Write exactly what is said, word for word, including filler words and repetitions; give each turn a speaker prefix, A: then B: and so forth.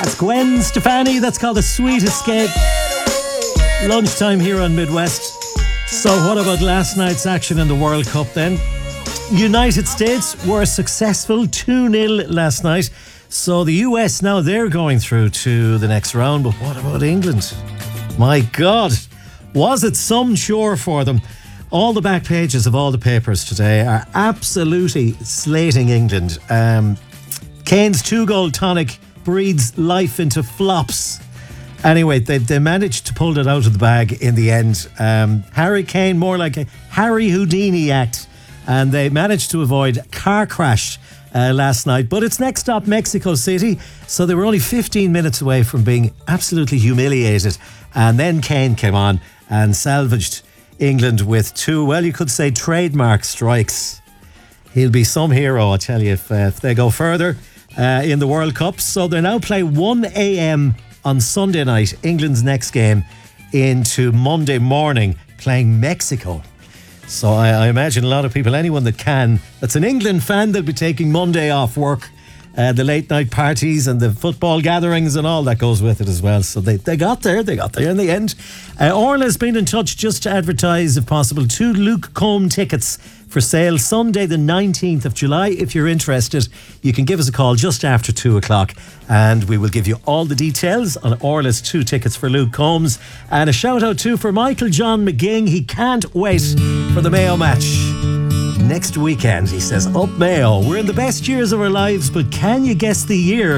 A: That's Gwen Stefani. That's called A Sweet Escape. Lunchtime here on Midwest. So what about last night's action in the World Cup then? United States were successful two nil last night. So the U S now, they're going through to the next round. But what about England? My God, was it some chore for them? All the back pages of all the papers today are absolutely slating England. Um, Kane's two-goal tonic breathes life into flops. Anyway, they, they managed to pull it out of the bag in the end. Um, Harry Kane, more like a Harry Houdini act. And they managed to avoid a car crash uh, last night. But it's next stop Mexico City. So they were only fifteen minutes away from being absolutely humiliated. And then Kane came on and salvaged England with two, well, you could say trademark strikes. He'll be some hero, I tell you, if, uh, if they go further uh, in the World Cup. So they now play one a.m. on Sunday night, England's next game, into Monday morning, playing Mexico. So I, I imagine a lot of people, anyone that can, that's an England fan, they'll be taking Monday off work. Uh, the late night parties and the football gatherings and all that goes with it as well. So they, they got there, they got there in the end. Uh, Orla's been in touch just to advertise, if possible, two Luke Combs tickets for sale Sunday the nineteenth of July. If you're interested, you can give us a call just after two o'clock and we will give you all the details on Orla's two tickets for Luke Combs. And a shout out too for Michael John McGing. He can't wait for the Mayo match next weekend. He says, up Mayo, we're in the best years of our lives, but can you guess the year?